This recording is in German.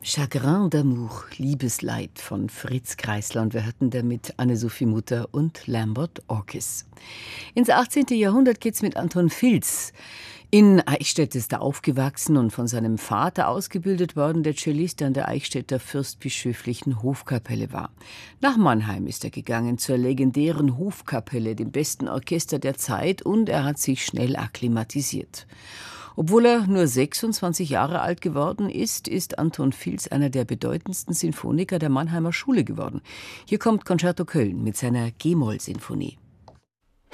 Chagrin d'amour, Liebesleid von Fritz Kreisler, und wir hatten damit Anne-Sophie Mutter und Lambert Orkis. Ins 18. Jahrhundert geht's mit Anton Filz. In Eichstätt ist er aufgewachsen und von seinem Vater ausgebildet worden, der Cellist an der Eichstätter Fürstbischöflichen Hofkapelle war. Nach Mannheim ist er gegangen, zur legendären Hofkapelle, dem besten Orchester der Zeit, und er hat sich schnell akklimatisiert. Obwohl er nur 26 Jahre alt geworden ist, ist Anton Filz einer der bedeutendsten Sinfoniker der Mannheimer Schule geworden. Hier kommt Concerto Köln mit seiner G-Moll-Sinfonie.